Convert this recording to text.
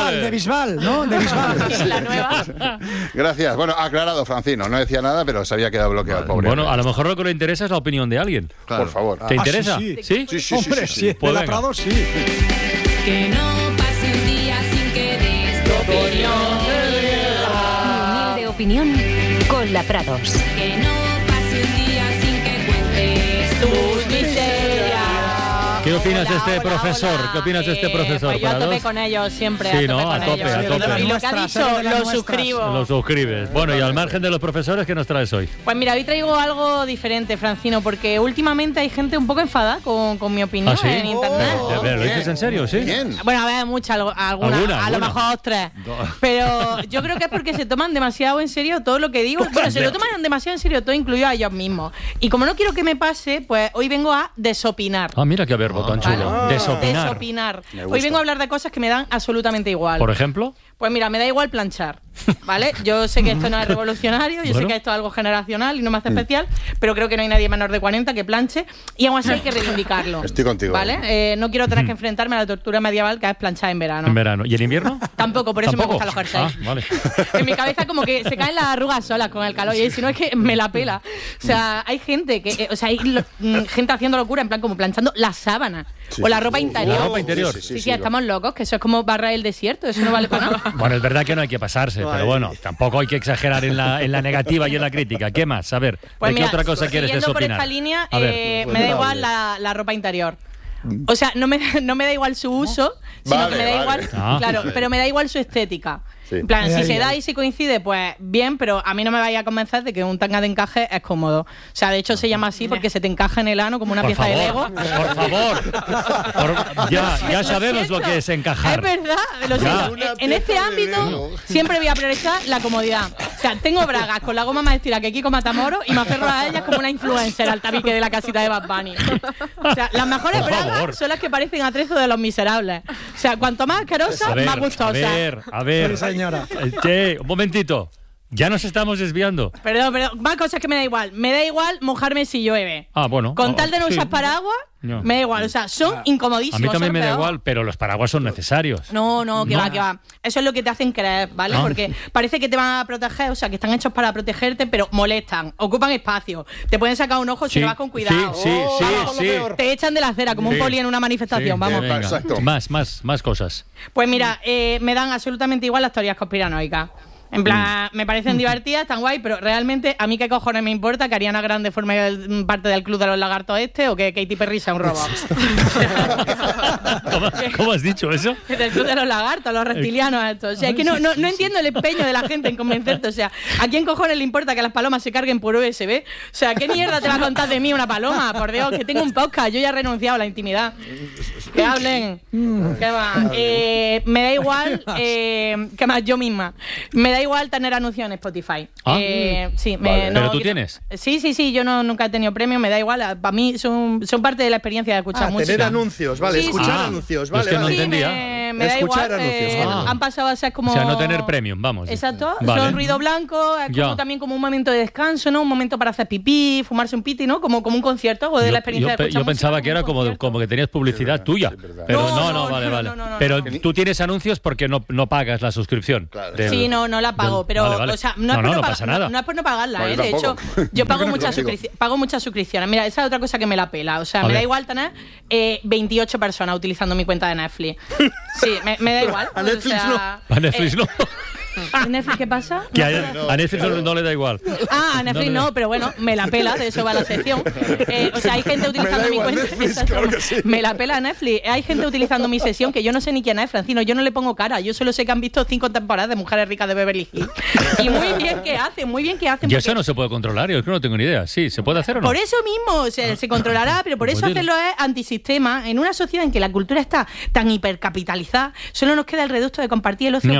de Bisbal, ¿no? De Bisbal. La nueva. Gracias. Bueno, aclarado, Francino. No decía nada, pero se había quedado bloqueado el pobre. Bueno, a lo mejor lo que le interesa es la opinión de alguien. Claro. Por favor. ¿Te interesa? Sí. Sí, Hombre, sí. Pues de la venga. Prado, sí. Que no pase un día sin que des tu opinión. Mi humilde opinión con la Prados. Que no pase un día sin que cuentes tus miserias. ¿Qué opinas de Hola, este hola, profesor? hola. ¿Qué opinas de este profesor? Pues yo a Prados? tope con ellos siempre. Sí, a tope ¿no? A con tope, ellos. a tope. Y lo que ha Nuestras, dicho, de las lo nuestras. suscribo. Lo suscribes. Bueno, y al margen de los profesores, ¿qué nos traes hoy? Pues mira, hoy traigo algo diferente, Francino, porque últimamente hay gente un poco enfadada con mi opinión ¿Ah, sí? en internet. A ver, ¿lo dices en serio? ¿Sí? ¿Quién? Bueno, a ver, muchas, alguna, ¿Alguna? a lo mejor 3. Pero yo creo que es porque se toman demasiado en serio todo lo que digo. Bueno, se lo toman demasiado en serio todo, incluido a ellos mismos. Y como no quiero que me pase, pues hoy vengo a desopinar. Ah, mira qué verbo tan chulo. ¿Vale? Desopinar. Desopinar. Me Hoy gusta. vengo a hablar de cosas que me dan absolutamente igual. Por ejemplo, Pues mira, me da igual planchar, ¿vale? Yo sé que esto no es revolucionario, yo sé Bueno. que esto es algo generacional y no me hace especial, pero creo que no hay nadie menor de 40 que planche y aún así hay que reivindicarlo. Estoy contigo. ¿Vale? No quiero tener que enfrentarme a la tortura medieval que es planchar en verano. en verano. ¿Y en invierno? Tampoco, por eso ¿Tampoco? me gustan los jerseys. Ah, vale. En mi cabeza como que se caen las arrugas solas con el calor y si no es que me la pela. O sea, hay gente que, gente haciendo locura en plan como planchando la sábana o la ropa interior. La ropa interior. Sí, estamos locos, que eso es como barrar el desierto, eso no vale para nada. Bueno, es verdad que no hay que pasarse, pero bueno, tampoco hay que exagerar en la negativa y en la crítica. ¿Qué más? A ver, Pues ¿de qué mira, otra cosa quieres siguiendo por desopinar? esta línea, A ver. me da igual la ropa interior. O sea, no me da igual su uso, sino Vale, que me da vale. igual, Ah. claro, pero me da igual su estética. Sí. En plan, si Ahí, se ahí. da y si coincide, pues bien, pero a mí no me vaya a convencer de que un tanga de encaje es cómodo. O sea, de hecho se llama así porque se te encaja en el ano como una Por pieza de favor, Lego. por favor. Ya sabemos lo que es encajar. Es verdad, lo siento. Una En este pieza de ámbito Lego. siempre voy a priorizar la comodidad. O sea, tengo bragas con la goma más estira que Kiko Matamoros y me aferro a ellas como una influencer al tabique de la casita de Bad Bunny. O sea, las mejores Por bragas favor. son las que parecen atrezo de los miserables. O sea, cuanto más asquerosa, A ver, más gustosa. a ver. Sí, señora. Un momentito. Ya nos estamos desviando. Perdón, más cosas que me da igual. Me da igual mojarme si llueve. Ah, bueno. Con tal de no sí. usar paraguas, No. me da igual. O sea, son incomodísimos. A mí también son me da peor. igual, pero los paraguas son necesarios. No, que No. va, que va. Eso es lo que te hacen creer, ¿vale? Ah. Porque parece que te van a proteger, o sea, que están hechos para protegerte, pero molestan, ocupan espacio. Te pueden sacar un ojo si Sí, no vas con cuidado. sí, sí. Te echan de la acera como Sí. un poli en una manifestación, Sí, vamos. venga. Exacto. Más cosas. Pues mira, me dan absolutamente igual las teorías conspiranoicas. En plan, me parecen divertidas, tan guay, pero realmente a mí qué cojones me importa que Ariana Grande forme parte del club de los lagartos o que Katy Perry sea un robot. ¿Cómo has dicho eso? Del club de los lagartos, los reptilianos estos. O sea, es que no entiendo el empeño de la gente en convencerte. O sea, ¿a quién cojones le importa que las palomas se carguen por USB? O sea, ¿qué mierda te va a contar de mí una paloma? Por Dios, que tengo un podcast, yo ya he renunciado a la intimidad. Que hablen. ¿Qué más? Me da igual, ¿qué más? Yo misma. Me da igual tener anuncios en Spotify. Ah. Sí, Vale. ¿Pero tú tienes? Sí, yo nunca he tenido premio, me da igual. Para mí son parte de la experiencia de escuchar música. Tener anuncios, vale, Sí, escuchar sí. anuncios, Yo vale. es que no vale. entendía. Me da Escuchar igual. anuncios, vale. Han pasado a ser como... O sea, no tener premium, vamos. Exacto, Vale. son ruido blanco, es Ya. como también como un momento de descanso, ¿no? Un momento para hacer pipí, fumarse un piti, ¿no? Como un concierto o de la experiencia de escuchar yo pensaba música, que era un concierto. como que tenías publicidad tuya. verdad. Pero No, no, vale. no. Pero tú tienes anuncios porque no pagas la suscripción. Claro. Sí, no la pago, pero Vale. o sea, no es por no pagar- pasa nada. No es por no pagarla, Vale, de hecho, tampoco. yo pago Yo muchas contigo. suscripciones. Mira, esa es otra cosa que me la pela. O sea, A me ver. da igual tener 28 personas utilizando mi cuenta de Netflix. Sí, me da igual. A Netflix o sea, A Netflix no. ¿y Netflix qué pasa? Que a Netflix no le da igual. Ah, a Netflix no, pero bueno, me la pela, de eso va la sección. O sea, hay gente utilizando mi igual cuenta. Netflix, Exacto. claro que sí. Me la pela Netflix. Hay gente utilizando mi sesión que yo no sé ni quién es, Francino. Yo no le pongo cara. Yo solo sé que han visto 5 temporadas de Mujeres Ricas de Beverly Hills. Y muy bien que hacen, muy bien que hacen. Y porque eso no se puede controlar, yo es que no tengo ni idea. Sí, ¿se puede hacer o no? por eso mismo se controlará, pero por eso Pues hacerlo es antisistema. En una sociedad en que la cultura está tan hipercapitalizada, solo nos queda el reducto de compartir el ocio. No.